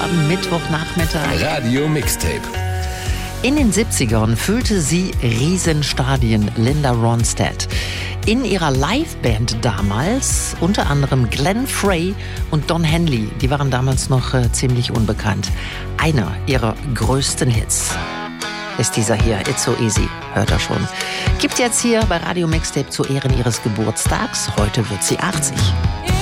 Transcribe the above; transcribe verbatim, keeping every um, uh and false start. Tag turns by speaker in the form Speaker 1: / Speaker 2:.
Speaker 1: Feierabend, Mittwochnachmittag.
Speaker 2: Radio Mixtape.
Speaker 1: In den siebzigern füllte sie Riesenstadien, Linda Ronstadt. In ihrer Liveband damals unter anderem Glenn Frey und Don Henley. Die waren damals noch äh, ziemlich unbekannt. Einer ihrer größten Hits ist dieser hier, It's So Easy, hört er schon. Gibt jetzt hier bei Radio Mixtape zu Ehren ihres Geburtstags. Heute wird sie achtzig.